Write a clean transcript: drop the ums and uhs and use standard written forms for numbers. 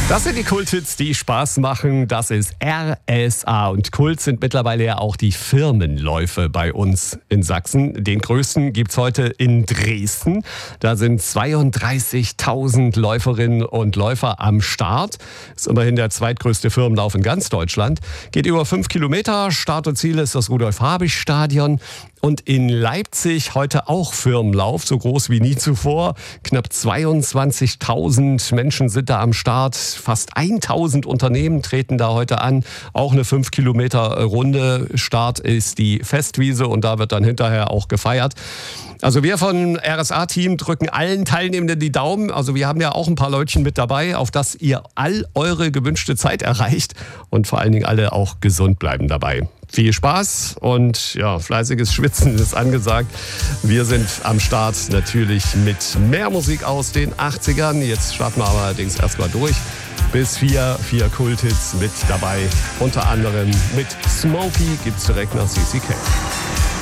Das sind die Kulthits, die Spaß machen. Das ist RSA. Und Kult sind mittlerweile ja auch die Firmenläufe bei uns in Sachsen. Den größten gibt's heute in Dresden. Da sind 32.000 Läuferinnen und Läufer am Start. Ist immerhin der zweitgrößte Firmenlauf in ganz Deutschland. Geht über 5 Kilometer. Start und Ziel ist das Rudolf-Habich-Stadion. Und in Leipzig heute auch Firmenlauf, so groß wie nie zuvor. Knapp 22.000 Menschen sind da am Start. Fast 1.000 Unternehmen treten da heute an. Auch eine 5 Kilometer Runde. Start ist die Festwiese und da wird dann hinterher auch gefeiert. Also wir von RSA-Team drücken allen Teilnehmenden die Daumen. Also wir haben ja auch ein paar Leutchen mit dabei, auf dass ihr all eure gewünschte Zeit erreicht und vor allen Dingen alle auch gesund bleiben dabei. Viel Spaß und ja, fleißiges Schwitzen ist angesagt. Wir sind am Start natürlich mit mehr Musik aus den 80ern. Jetzt starten wir allerdings erstmal durch. Bis vier Kulthits mit dabei. Unter anderem mit Smokey gibt's direkt nach CCK.